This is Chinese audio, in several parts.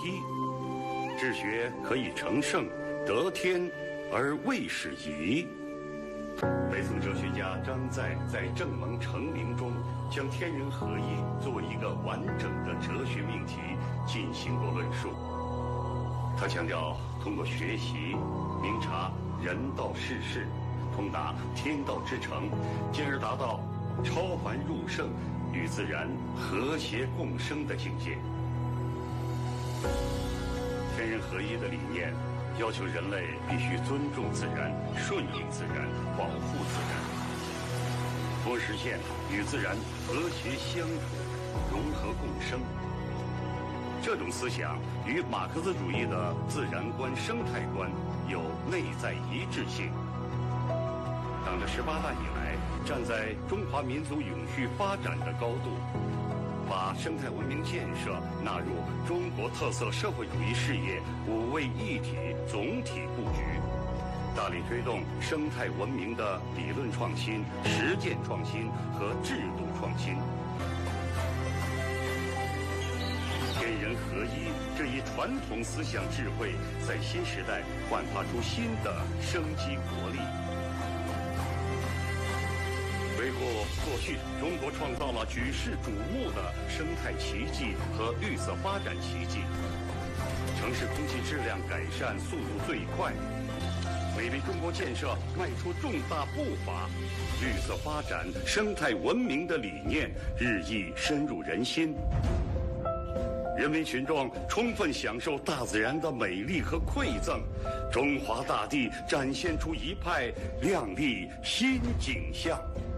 一，治学可以成圣，得天而未始夷。北宋哲学家张载在《正蒙成名》中，将天人合一作为一个完整的哲学命题进行过论述。他强调，通过学习，明察人道世事，通达天道之诚，进而达到超凡入圣、与自然和谐共生的境界。天人合一的理念要求人类必须尊重自然、顺应自然、保护自然，从而实现与自然和谐相处、融合共生。这种思想与马克思主义的自然观、生态观有内在一致性。党的18大以来，站在中华民族永续发展的高度，把生态文明建设纳入中国特色社会主义事业5位一体总体布局，大力推动生态文明的理论创新、实践创新和制度创新。天人合一这一传统思想智慧，在新时代焕发出新的生机活力。回顾过去，中国创造了举世瞩目的生态奇迹和绿色发展奇迹，城市空气质量改善速度最快，美丽中国建设迈出重大步伐，绿色发展、生态文明的理念日益深入人心，人民群众充分享受大自然的美丽和馈赠，中华大地展现出一派亮丽新景象。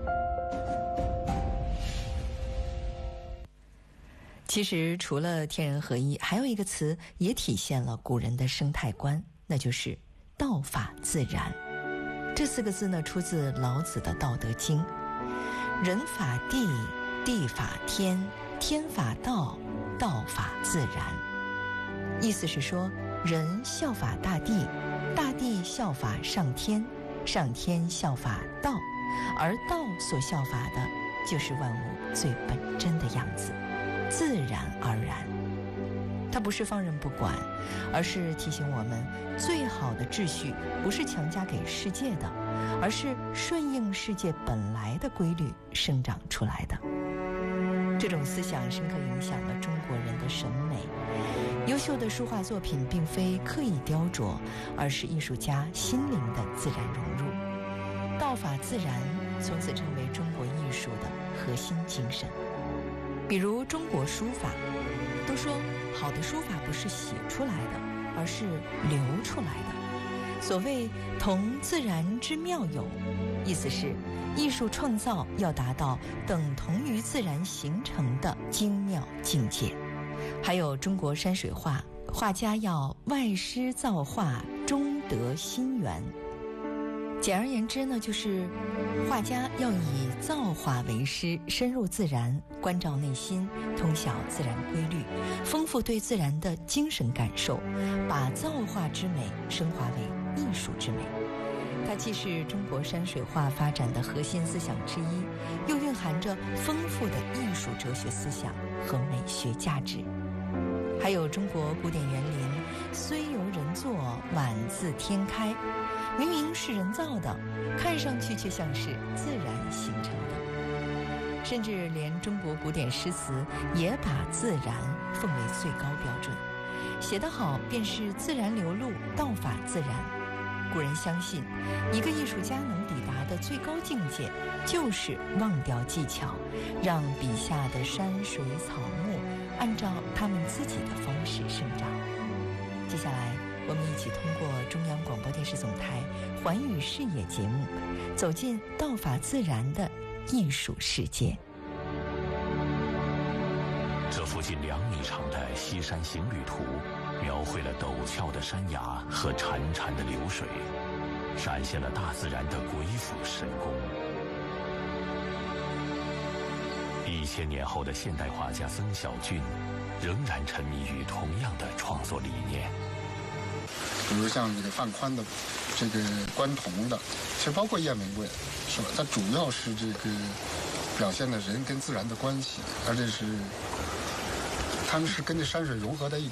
其实除了天人合一，还有一个词也体现了古人的生态观，那就是道法自然。这4个字呢，出自老子的《道德经》，人法地，地法天，天法道，道法自然。意思是说，人效法大地，大地效法上天，上天效法道，而道所效法的就是万物最本真的样子，自然而然。它不是放任不管，而是提醒我们，最好的秩序不是强加给世界的，而是顺应世界本来的规律生长出来的。这种思想深刻影响了中国人的审美。优秀的书画作品并非刻意雕琢，而是艺术家心灵的自然融入。道法自然从此成为中国艺术的核心精神。比如中国书法，都说好的书法不是写出来的，而是流出来的。所谓同自然之妙有，意思是艺术创造要达到等同于自然形成的精妙境界。还有中国山水画，画家要外施造化，中得心源。简而言之呢，就是画家要以造化为师，深入自然，关照内心，通晓自然规律，丰富对自然的精神感受，把造化之美升华为艺术之美。它既是中国山水画发展的核心思想之一，又蕴含着丰富的艺术哲学思想和美学价值。还有中国古典园林，虽由人作，宛自天开，明明是人造的，看上去却像是自然形成的。甚至连中国古典诗词也把自然奉为最高标准，写得好便是自然流露，道法自然。古人相信，一个艺术家能抵达的最高境界，就是忘掉技巧，让笔下的山水草木按照他们自己的方式生长。接下来我们一起通过中央广播电视总台寰宇视野节目，走进道法自然的艺术世界。 这幅近2米长的西山行旅图，描绘了陡峭的山崖和潺潺的流水，展现了大自然的鬼斧神工。1000年后的现代画家曾小俊，仍然沉迷于同样的创作理念。 比如像这个范宽的这个关同的，其实包括雁玫瑰，是吧？它主要是这个表现了人跟自然的关系，而且是他们是跟这山水融合在一起